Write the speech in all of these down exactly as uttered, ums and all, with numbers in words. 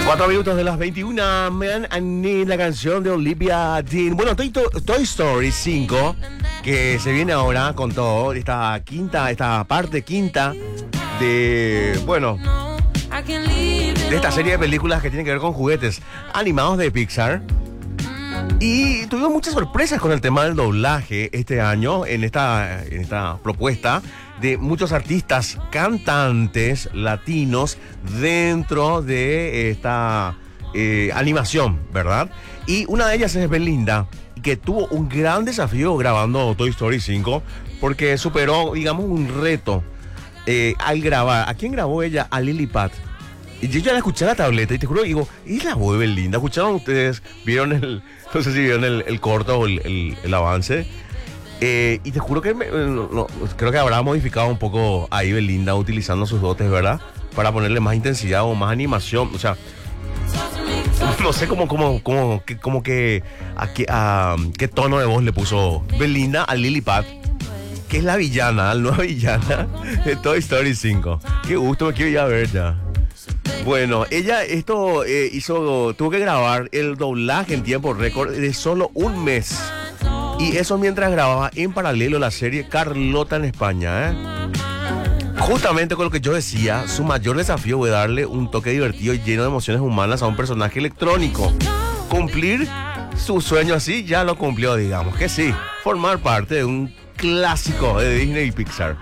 Cuatro minutos de las veintiuna, Man and Me, la canción de Olivia Dean. Bueno, Toy, Toy Story cinco, que se viene ahora con todo, esta quinta, esta parte quinta de, bueno, de esta serie de películas que tienen que ver con juguetes animados de Pixar. Y tuvimos muchas sorpresas con el tema del doblaje este año en esta, en esta propuesta de muchos artistas, cantantes latinos dentro de esta eh, animación, ¿verdad? Y una de ellas es Belinda, que tuvo un gran desafío grabando Toy Story cinco, porque superó, digamos, un reto eh, al grabar. ¿A quién grabó ella? A Lily Pat. Y yo ya la escuché en la tableta y te juro, digo, ¿es la voz de Belinda? ¿Escucharon ustedes? ¿Vieron el, no sé si vieron el, el corto o el, el, el avance? Eh, y te juro que me, no, no, creo que habrá modificado un poco ahí Belinda utilizando sus dotes, ¿verdad? Para ponerle más intensidad o más animación. O sea, no sé cómo, cómo, cómo, que, cómo que a qué, a qué tono de voz le puso Belinda a Lily Pat, que es la villana, la nueva villana de Toy Story cinco. Qué gusto, me quiero ir a ver ya. Bueno, ella esto eh, hizo, tuvo que grabar el doblaje en tiempo récord de solo un mes. Y eso mientras grababa en paralelo la serie Carlota en España, ¿eh? Justamente con lo que yo decía, su mayor desafío fue darle un toque divertido y lleno de emociones humanas a un personaje electrónico. Cumplir su sueño así, ya lo cumplió, digamos que sí. Formar parte de un clásico de Disney y Pixar.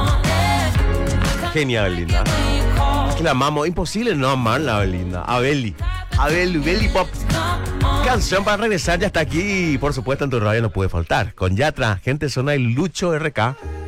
Genial, Belinda. Es que la amamos, imposible no amarla, Belinda. A Beli, a Beli, Beli Pop. Canción para regresar, ya está aquí, por supuesto en tu radio no puede faltar. Con Yatra, Gente Zona y Lucho R K.